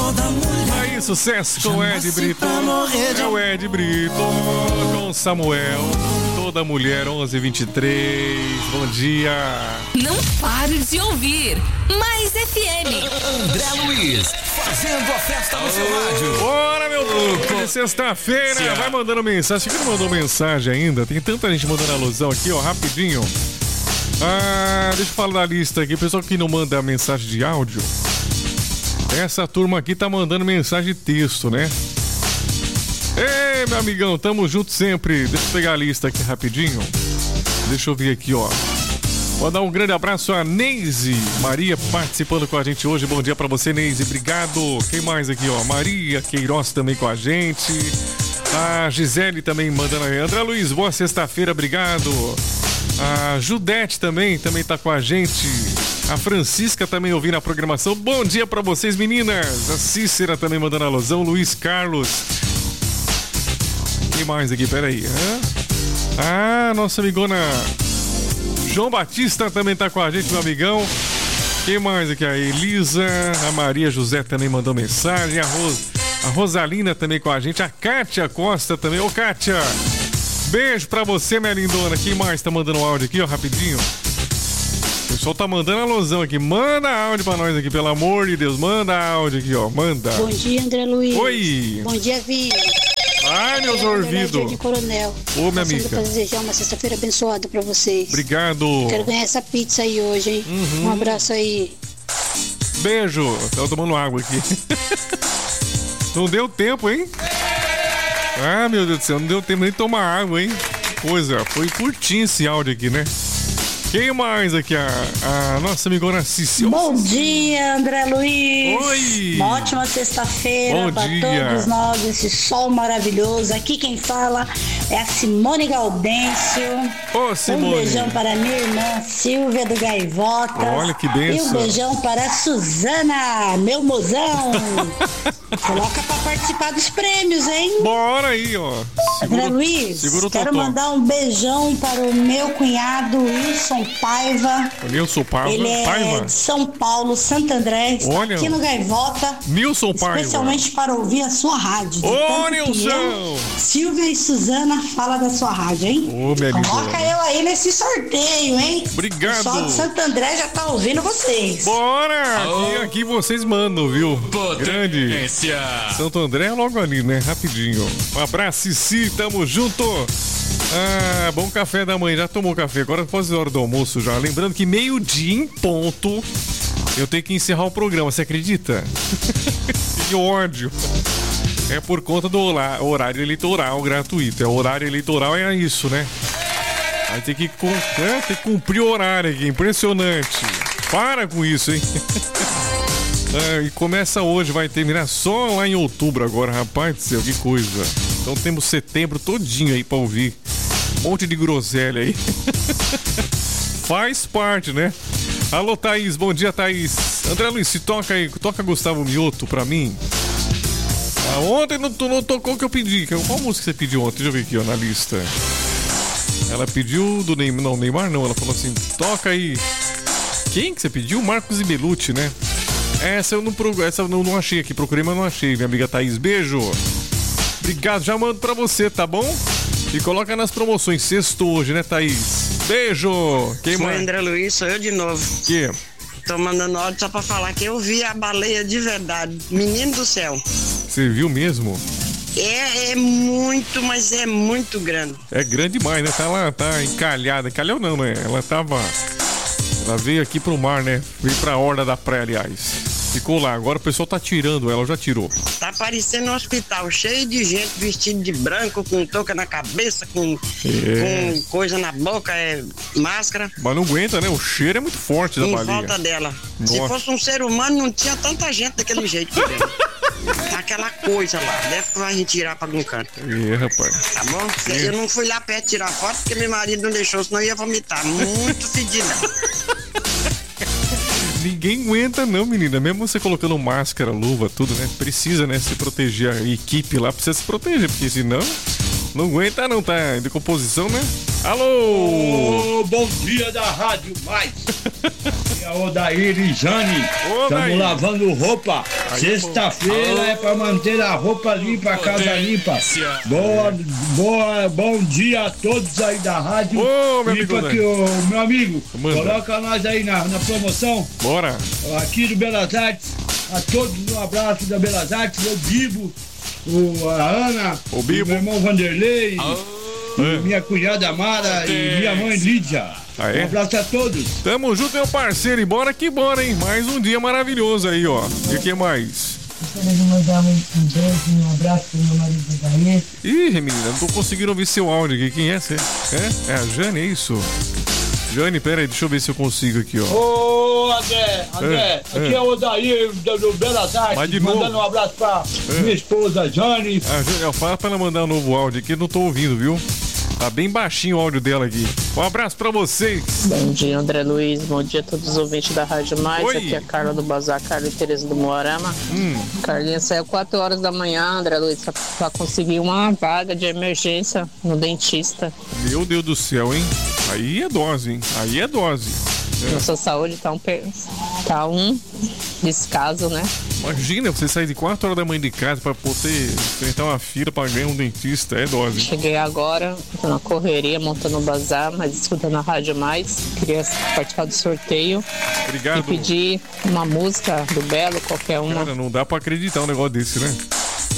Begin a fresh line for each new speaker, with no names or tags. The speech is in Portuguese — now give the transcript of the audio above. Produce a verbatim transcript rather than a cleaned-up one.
Aí, sucesso com o Ed Brito. É o Ed Brito com Samuel. Toda mulher, onze e vinte e três. Bom dia.
Não pare de ouvir Mais F M.
André Luiz, fazendo a festa no seu rádio.
Bora, meu povo. Sexta-feira. Vai mandando mensagem. Você que não mandou mensagem ainda? Tem tanta gente mandando alusão aqui, ó, rapidinho. Ah, deixa eu falar da lista aqui. O pessoal que não manda mensagem de áudio. Essa turma aqui tá mandando mensagem de texto, né? Ei, meu amigão, tamo junto sempre. Deixa eu pegar a lista aqui rapidinho. Deixa eu ver aqui, ó. Vou dar um grande abraço a Neise Maria participando com a gente hoje. Bom dia pra você, Neise. Obrigado. Quem mais aqui, ó? Maria Queiroz também com a gente. A Gisele também mandando aí. André Luiz, boa sexta-feira, obrigado. A Judete também, também tá com a gente. A Francisca também ouvindo a programação. Bom dia pra vocês, meninas. A Cícera também mandando alusão. Luiz Carlos. Quem mais aqui? Pera aí. Ah, nossa amigona João Batista também tá com a gente, meu amigão. Quem mais aqui? A Elisa. A Maria José também mandou mensagem. A, Ros... a Rosalina também com a gente. A Kátia Costa também. Ô, Kátia, beijo pra você, minha lindona. Quem mais tá mandando áudio aqui, ó, rapidinho? O pessoal tá mandando alusão aqui. Manda áudio pra nós aqui, pelo amor de Deus. Manda áudio aqui, ó. Manda.
Bom dia, André Luiz.
Oi.
Bom dia, Vi.
Ai, meus ouvidos.
de Coronel.
Ô, minha amiga.
Pra desejar uma sexta-feira abençoada pra vocês.
Obrigado.
Quero ganhar essa pizza aí hoje, hein?
Uhum.
Um abraço aí.
Beijo. Tava tomando água aqui. Não deu tempo, hein? Ah, meu Deus do céu. Não deu tempo nem de tomar água, hein? Coisa. Foi curtinho esse áudio aqui, né? Quem mais aqui? A, a nossa amigona Cici.
Bom dia, André Luiz.
Oi.
Uma ótima sexta-feira para todos nós, esse sol maravilhoso. Aqui quem fala é a Simone Gaudêncio.
Ô, Simone.
Um beijão para minha irmã Silvia do Gaivotas.
Olha que benção.
E um beijão para a Suzana, meu mozão. Coloca para participar dos prêmios, hein?
Bora aí, ó.
Segura, André Luiz,
segura
quero
totó.
mandar um beijão para o meu cunhado Wilson Paiva.
Nilson Paiva.
Ele é
Paiva.
de São Paulo, Santo André, está
Olha.
aqui no Gaivota.
Nilson Paiva.
Especialmente para ouvir a sua rádio.
Ô, Nilson!
Silvia e Suzana, fala da sua rádio, hein?
Ô, minha
Coloca
linda.
eu aí nesse sorteio, hein?
Obrigado.
O pessoal de Santo André já tá ouvindo vocês.
Bora! Aqui, aqui vocês mandam, viu? Grande.
Potência.
Santo André é logo ali, né? Rapidinho. Um abraço, Cici. Tamo junto. Ah, bom café da manhã. Já tomou café? Agora pode hora do almoço já. Lembrando que meio-dia em ponto eu tenho que encerrar o programa. Você acredita? Que ódio. É por conta do horário eleitoral gratuito. É o horário eleitoral, é isso, né? Aí tem que, é, tem que cumprir o horário aqui. Impressionante. Para com isso, hein? É, e começa hoje, vai terminar só lá em outubro agora, rapaz do céu, que coisa. Então temos setembro todinho aí pra ouvir. Um monte de groselha aí. Faz parte, né? Alô, Thaís, bom dia, Thaís. André Luiz, se toca aí, toca Gustavo Mioto pra mim. Ah, ontem não, não tocou o que eu pedi. Qual música você pediu ontem? Deixa eu ver aqui, ó, na lista. Ela pediu do Neymar, não, Neymar não, ela falou assim, toca aí. Quem que você pediu? Marcos e Belucci, né? Essa eu não, essa eu não, não achei aqui, procurei, mas não achei, minha amiga Thaís. Beijo. Obrigado, já mando pra você, tá bom? E coloca nas promoções, sexto hoje, né, Thaís? Beijo. Quem
Foi
mais?
André Luiz, sou eu de novo.
Que?
Tô mandando áudio só pra falar que eu vi a baleia de verdade. Menino do céu.
Você viu mesmo?
É, é muito, mas é muito grande.
É grande demais, né? Tá lá, tá encalhada. Encalhou não, né? Ela tava... Ela veio aqui pro mar, né? Veio pra orla da praia, aliás. Ficou lá. Agora o pessoal tá tirando ela, já tirou.
Tá parecendo um hospital cheio de gente vestido de branco, com touca na cabeça, com,
É.
com coisa na boca, é máscara.
Mas não aguenta, né? O cheiro é muito forte da
Em
baleia.
volta dela.
Nossa.
Se fosse um ser humano, não tinha tanta gente daquele jeito. Aquela coisa lá. Deve que vai retirar pra algum canto.
É, rapaz.
Tá bom? Eu não fui lá perto tirar foto porque meu marido não deixou, senão eu ia vomitar. Muito fedida.
Ninguém aguenta não, menina. Mesmo você colocando máscara, luva, tudo, né? Precisa, né? Se proteger. A equipe lá precisa se proteger, porque senão Não aguenta não, tá em decomposição, né? Alô!
Oh, bom dia da Rádio Mais. É o Odair e Jane. Estamos lavando roupa. Sexta-feira é pra manter a roupa limpa, a casa limpa. Boa, boa, bom dia a todos aí da rádio.
Ô, meu
limpa
amigo,
aqui, ô, meu amigo.
Manda.
Coloca nós aí na, na promoção.
Bora.
Aqui do Belas Artes. A todos um abraço da Belas Artes. O Bibo, o, a Ana,
o, Bibo.
o meu irmão Vanderlei.
Ah.
E minha cunhada Mara e minha mãe Lídia.
Ah, é?
Um abraço a todos.
Tamo junto, meu parceiro. E bora que bora, hein? Mais um dia maravilhoso aí, ó. E o que mais?
Gostaria de mandar um beijo, um abraço pro meu marido Daí.
Ih, menina, não tô conseguindo ouvir seu áudio aqui. Quem é você? É? É a Jane, é isso? Jane, pera aí, deixa eu ver se eu consigo aqui, ó.
Ô, André, André,
é,
aqui é, é o Odair do, do Belas Artes, mandando um abraço pra é. minha esposa, Jane.
A Jane, eu falo pra ela mandar um novo áudio aqui, eu não tô ouvindo, viu? Tá bem baixinho o áudio dela aqui. Um abraço pra vocês.
Bom dia, André Luiz. Bom dia a todos os ouvintes da Rádio Mais.
Oi.
Aqui é a Carla do Bazar, Carla e Tereza do Moarama.
Hum.
Carlinha saiu quatro horas da manhã, André Luiz, pra, pra conseguir uma vaga de emergência no dentista.
Meu Deus do céu, hein? Aí é dose, hein? Aí é dose. É.
Nossa saúde tá um, per... tá um descaso, né?
Imagina você sair de quatro horas da manhã de casa pra poder enfrentar uma fila pra ganhar um dentista. É dose.
Cheguei agora, tô na correria, montando o bazar, mas escutando a Rádio Mais. Queria participar do sorteio.
Obrigado.
E pedir uma música do Belo, qualquer uma.
Cara, não dá pra acreditar um negócio desse, né?